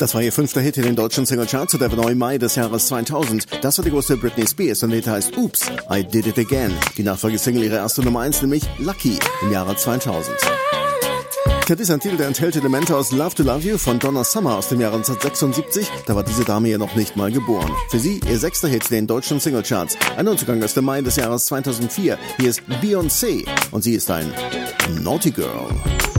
Das war ihr 5. Hit in den deutschen Singlecharts und der war im Mai des Jahres 2000. Das war die große Britney Spears und der Hit heißt Oops, I Did It Again. Die Nachfolgesingle ihrer erste Nummer 1, nämlich Lucky im Jahre 2000. Cat ist ein Titel, der enthält Elemente aus Love to Love You von Donna Summer aus dem Jahre 1976. Da war diese Dame ja noch nicht mal geboren. Für sie ihr 6. Hit in den deutschen Singlecharts. Ein Neuzugang aus dem Mai des Jahres 2004. Hier ist Beyoncé und sie ist ein Naughty Girl.